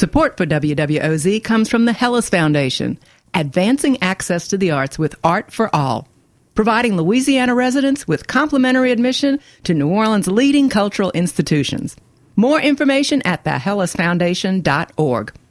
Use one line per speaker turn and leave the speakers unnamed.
Support for WWOZ comes from the Hellas Foundation, advancing access to the arts with Art for All, providing Louisiana residents with complimentary admission to New Orleans' leading cultural institutions. More information at thehellasfoundation.org.